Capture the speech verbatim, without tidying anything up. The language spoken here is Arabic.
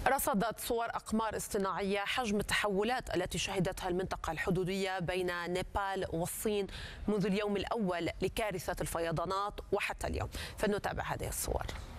رصدت صور أقمار اصطناعية حجم التحولات التي شهدتها المنطقة الحدودية بين نيبال والصين منذ اليوم الأول لكارثة الفيضانات وحتى اليوم. فلنتابع هذه الصور.